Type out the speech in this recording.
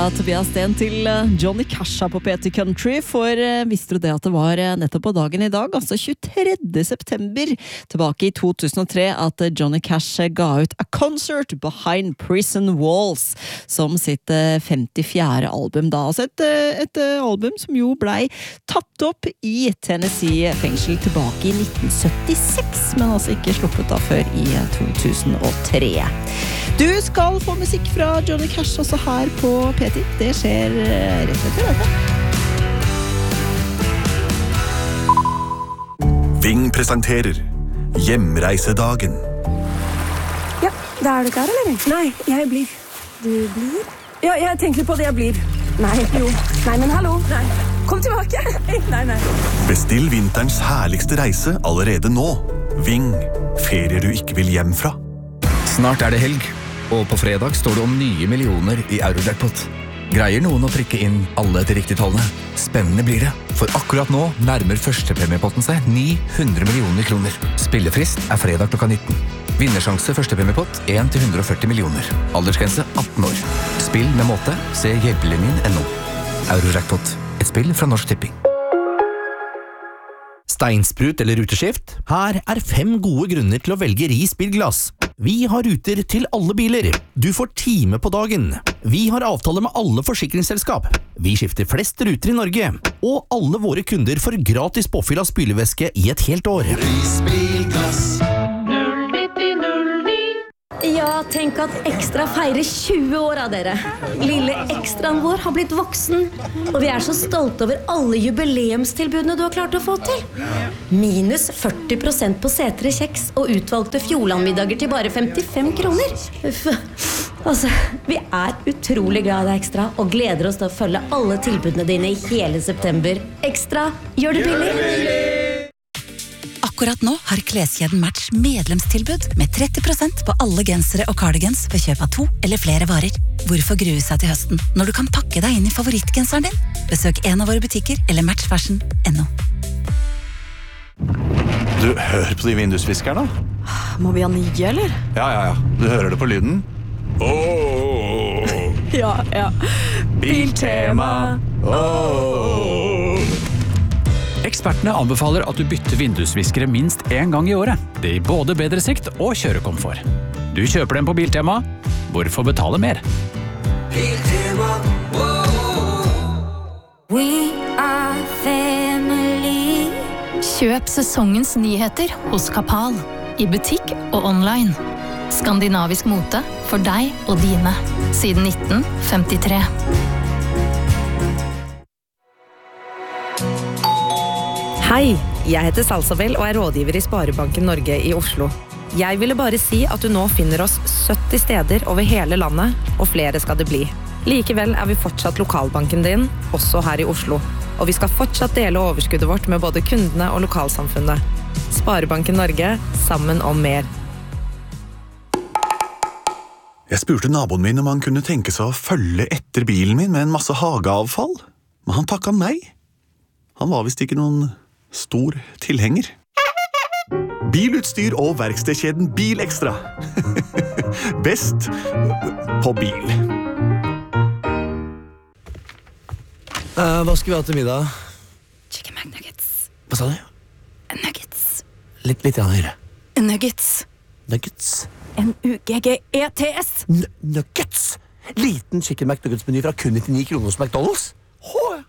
Tobias Sten til Johnny Cash på P3 Country, for visste du det at det var nettopp på dagen i dag, altså 23. september, tilbake i 2003, at Johnny Cash ga ut A Concert Behind Prison Walls, som sitt 54. album da, altså et album som jo blei tatt opp i Tennessee fengsel tilbake i 1976, men altså ikke sluppet da før i 2003. Du skal få musikk fra Johnny Cash også her på P10. Det skjer rett etter dette. Ving presenterer Hjemreisedagen. Ja, da du klar, eller? Nei, jeg blir. Du blir? Ja, jeg tenker på det, jeg blir. Nei, jo. Nei, men hallo. Nei. Kom tilbake. Nei. Bestill vinterens herligste reise allerede nå. Ving, ferier du ikke vil hjem fra. Snart det helg, og på fredag står det om nye millioner i Eurojackpot. Greier noen å prikke inn alle de riktige tallene? Spennende blir det, for akkurat nå nærmer førstepremiepotten seg 900 millioner kroner. Spillefrist fredag klokka 19. Vinnersjanse førstepremiepott 1-140 millioner. Aldersgrense 18 år. Spill med måte, se hjelpelinjen.no. Eurojackpot, et spill fra Norsk Tipping. Steinsprut eller ruteskift? Her 5 gode grunner til å velge Ris bilglass. Vi har ruter til alle biler. Du får time på dagen. Vi har avtale med alle forsikringsselskap. Vi skifter flest ruter i Norge. Og alle våre kunder får gratis påfyll av spylevæske i et helt år. Ris bilglass. Ja, tenk at Ekstra feirer 20 år av dere. Lille Ekstraen vår har blitt voksen, og vi så stolte over alle jubileumstilbudene du har klart å få til. Minus 40% på setere kjeks og utvalgte Fjordlandmiddager til bare 55 kroner. Uff. Altså, vi utrolig glad i deg, Ekstra, og gleder oss til å følge alle tilbudene dine i hele september. Ekstra, gjør det billig! Akkurat nå har kleskjeden Match medlemstilbud med 30% på alle gensere og cardigans ved kjøp av 2 eller flere varer. Hvorfor grue seg til høsten når du kan pakke deg inn i favorittgenseren din? Besøk en av våre butikker eller matchfashion.no. Du, hør på de vindusviskerne. Må vi ha nye, eller? Ja. Du hører det på lyden. Ja. Biltema. Ekspertene anbefaler at du bytter vindusviskere minst 1 gang i året. Det gir både bedre sikt og kjørekomfort. Du kjøper dem på Biltema. Hvorfor betale mer? Biltema. We are family. Kjøp sesongens nyheter hos Kapal. I butikk og online. Skandinavisk mote for deg og dine. Siden 1953. Hei, jeg heter Salsabel og rådgiver i Sparebanken Norge i Oslo. Jeg ville bare si at du nå finner oss 70 steder over hele landet, og flere skal det bli. Likevel vi fortsatt lokalbanken din, også her i Oslo. Og vi skal fortsatt dele overskuddet vårt med både kundene og lokalsamfunnet. Sparebanken Norge, sammen om mer. Jeg spurte naboen min om han kunne tenke seg å følge etter bilen min med en masse hageavfall, men han takket nei. Han var visst ikke noen stor tilhenger. Bilutstyr og verkstedkjeden Bilekstra. Best på bil. Hva skal vi ha til middag? Chicken McNuggets. Hva sa du? Nuggets. Litt høyere. Nuggets. Nuggets. N-U-G-G-E-T-S. Nuggets! Liten chicken McNuggets-meny fra kun 99 kroner hos McDonald's.